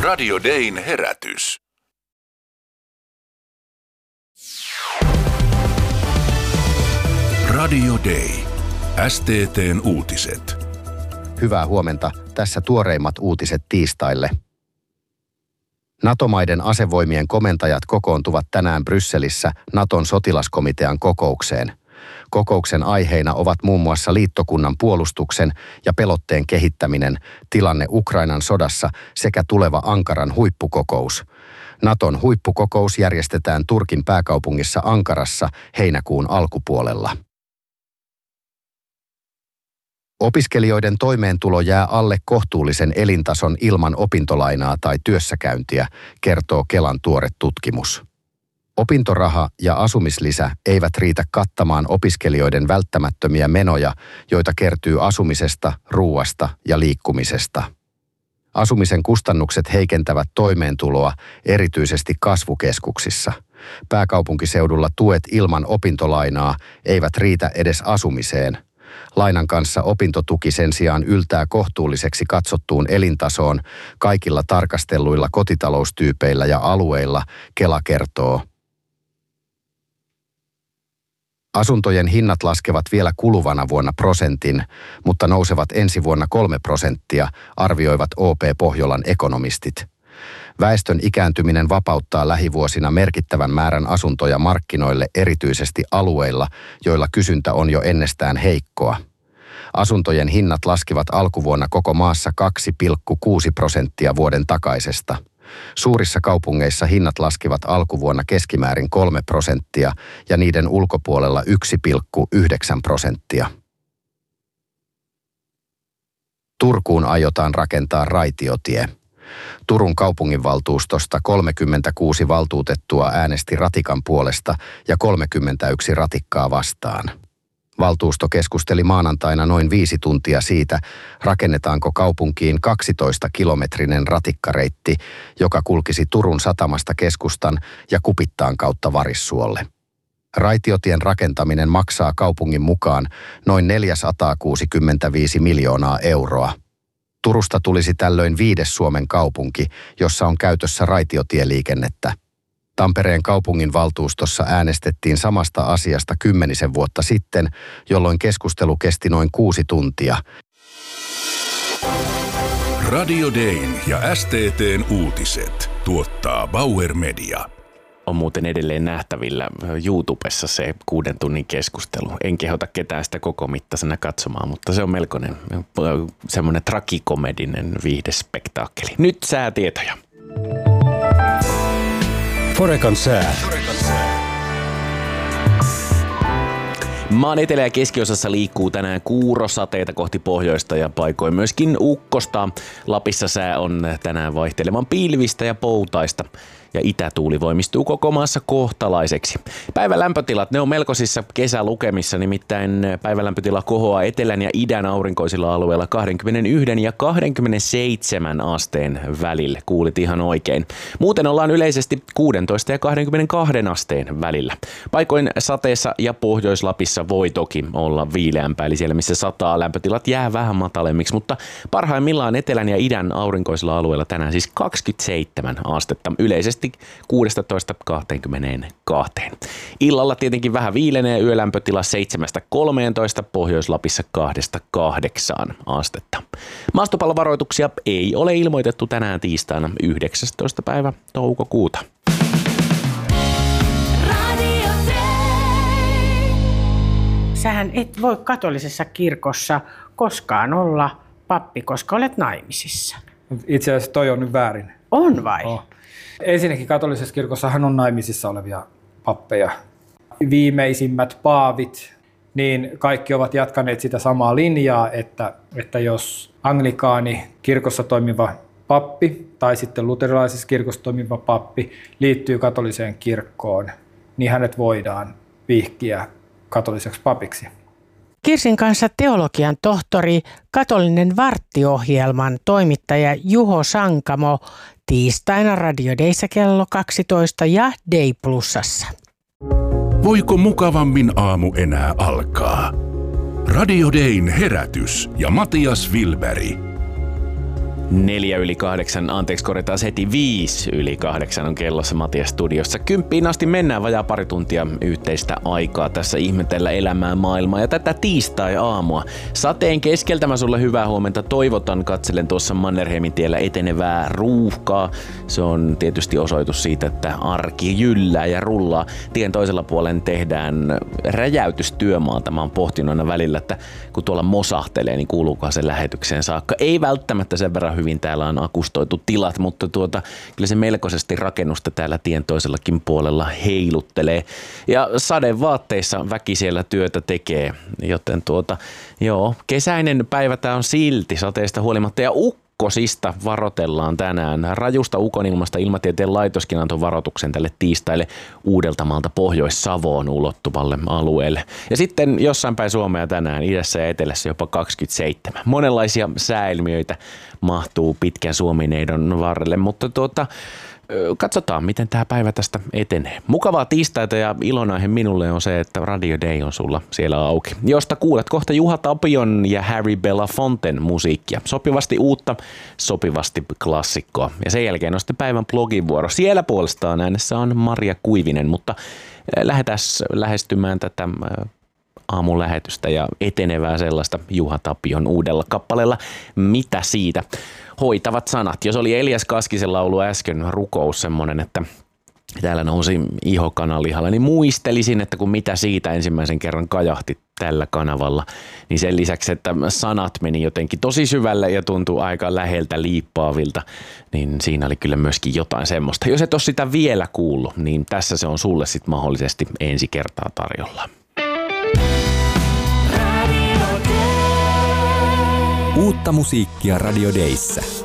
Radio Dayn herätys. Radio Day. STT:n uutiset. Hyvää huomenta. Tässä tuoreimmat uutiset tiistaille. NATO-maiden asevoimien komentajat kokoontuvat tänään Brysselissä Naton sotilaskomitean kokoukseen. Kokouksen aiheina ovat muun muassa liittokunnan puolustuksen ja pelotteen kehittäminen, tilanne Ukrainan sodassa sekä tuleva Ankaran huippukokous. Naton huippukokous järjestetään Turkin pääkaupungissa Ankarassa heinäkuun alkupuolella. Opiskelijoiden toimeentulo jää alle kohtuullisen elintason ilman opintolainaa tai työssäkäyntiä, kertoo Kelan tuore tutkimus. Opintoraha ja asumislisä eivät riitä kattamaan opiskelijoiden välttämättömiä menoja, joita kertyy asumisesta, ruuasta ja liikkumisesta. Asumisen kustannukset heikentävät toimeentuloa erityisesti kasvukeskuksissa. Pääkaupunkiseudulla tuet ilman opintolainaa eivät riitä edes asumiseen. Lainan kanssa opintotuki sen sijaan yltää kohtuulliseksi katsottuun elintasoon kaikilla tarkastelluilla kotitaloustyypeillä ja alueilla, Kela kertoo. Asuntojen hinnat laskevat vielä kuluvana vuonna 1%, mutta nousevat ensi vuonna 3%, arvioivat OP Pohjolan ekonomistit. Väestön ikääntyminen vapauttaa lähivuosina merkittävän määrän asuntoja markkinoille erityisesti alueilla, joilla kysyntä on jo ennestään heikkoa. Asuntojen hinnat laskivat alkuvuonna koko maassa 2,6% vuoden takaisesta. Suurissa kaupungeissa hinnat laskivat alkuvuonna keskimäärin 3% ja niiden ulkopuolella 1,9%. Turkuun aiotaan rakentaa raitiotie. Turun kaupunginvaltuustosta 36 valtuutettua äänesti ratikan puolesta ja 31 ratikkaa vastaan. Valtuusto keskusteli maanantaina noin 5 tuntia siitä, rakennetaanko kaupunkiin 12-kilometrinen ratikkareitti, joka kulkisi Turun satamasta keskustan ja Kupittaan kautta Varissuolle. Raitiotien rakentaminen maksaa kaupungin mukaan noin 465 miljoonaa euroa. Turusta tulisi tällöin 5. Suomen kaupunki, jossa on käytössä raitiotieliikennettä. Tampereen kaupunginvaltuustossa äänestettiin samasta asiasta 10 vuotta sitten, jolloin keskustelu kesti noin 6 tuntia. Radio Dayn ja STT:n uutiset tuottaa Bauer Media. On muuten edelleen nähtävillä YouTubessa se 6 tunnin keskustelu. En kehota ketään sitä koko mittaisena katsomaan, mutta se on melkoinen semmoinen tragikomedinen viihdespektaakkeli. Nyt säätietoja. Forekan sää. Maan etelä- ja keskiosassa liikkuu tänään kuurosateita kohti pohjoista ja paikoin myöskin ukkosta. Lapissa sää on tänään vaihtelevan pilvistä ja poutaista. Ja itätuuli voimistuu koko maassa kohtalaiseksi. Päivän lämpötilat, ne on melkoisissa kesälukemissa, nimittäin päivän lämpötila kohoaa etelän ja idän aurinkoisilla alueilla 21 ja 27 asteen välillä. Kuulit ihan oikein. Muuten ollaan yleisesti 16 ja 22 asteen välillä. Paikoin sateessa ja Pohjois-Lapissa voi toki olla viileämpää, eli siellä missä sataa lämpötilat jää vähän matalemmiksi, mutta parhaimmillaan etelän ja idän aurinkoisilla alueilla tänään siis 27 astetta yleisesti 16-22. Illalla tietenkin vähän viilenee yölämpötila 7-13, Pohjois-Lapissa 2-8 astetta. Maastopallovaroituksia ei ole ilmoitettu tänään tiistaina 19. päivä toukokuuta. Sähän et voi katolisessa kirkossa koskaan olla pappi, koska olet naimisissa. Itse asiassa toi on nyt väärin. On vai? Oh. Ensinnäkin katolisessa kirkossahan on naimisissa olevia pappeja. Viimeisimmät paavit, niin kaikki ovat jatkaneet sitä samaa linjaa, että jos anglikaani kirkossa toimiva pappi tai sitten luterilaisessa kirkossa toimiva pappi liittyy katoliseen kirkkoon, niin hänet voidaan vihkiä katoliseksi papiksi. Kirsin kanssa teologian tohtori, katolinen varttiohjelman toimittaja Juho Sankamo tiistaina Radio Dayssä kello 12 ja Day Plusassa. Voiko mukavammin aamu enää alkaa? Radio Dayn herätys ja Matias Wilberg. korjataan heti 7:05 on kellossa Matias studiossa. 10 asti mennään, vajaa pari tuntia yhteistä aikaa tässä ihmetellä elämää, maailmaa ja tätä tiistai-aamua. Sateen keskeltä mä sulle hyvää huomenta toivotan. Katselen tuossa Mannerheimin tiellä etenevää ruuhkaa. Se on tietysti osoitus siitä, että arki jyllää ja rullaa. Tien toisella puolen tehdään räjäytystyömaata. Mä oon pohtinut aina välillä, että kun tuolla mosahtelee, niin kuuluukohan se lähetykseen saakka. Ei välttämättä sen verran hyvin täällä on akustoitu tilat, mutta kyllä se melkoisesti rakennusta täällä tien toisellakin puolella heiluttelee. Ja sadevaatteissa väki siellä työtä tekee, joten kesäinen päivä tää on silti sateesta huolimatta. Ja ukkosista varoitellaan tänään. Rajusta ukonilmasta Ilmatieteen laitoskin antoi varoituksen tälle tiistaille Uudeltamaalta Pohjois-Savoon ulottuvalle alueelle. Ja sitten jossain päin Suomea tänään idässä ja etelässä jopa 27. Monenlaisia sääilmiöitä mahtuu pitkän Suomineidon varrelle, mutta katsotaan, miten tämä päivä tästä etenee. Mukavaa tiistaita ja ilonaihe minulle on se, että Radio Day on sulla siellä auki, josta kuulet kohta Juha Tapion ja Harry Belafonten musiikkia. Sopivasti uutta, sopivasti klassikkoa. Ja sen jälkeen on sitten päivän blogivuoro. Siellä puolestaan äänessä on Maria Kuivinen, mutta lähdetään lähestymään tätä aamun lähetystä ja etenevää sellaista Juha Tapion uudella kappaleella Mitä siitä? Hoitavat sanat. Jos oli Elias Kaskisen laulu äsken rukous semmoinen, että täällä nousi iho kanalihalla, niin muistelisin, että kun Mitä siitä ensimmäisen kerran kajahti tällä kanavalla, niin sen lisäksi, että sanat meni jotenkin tosi syvälle ja tuntui aika läheltä liippaavilta, niin siinä oli kyllä myöskin jotain semmoista. Jos et ole sitä vielä kuullut, niin tässä se on sulle sitten mahdollisesti ensi kertaa tarjolla. Uutta musiikkia Radio Dayssä.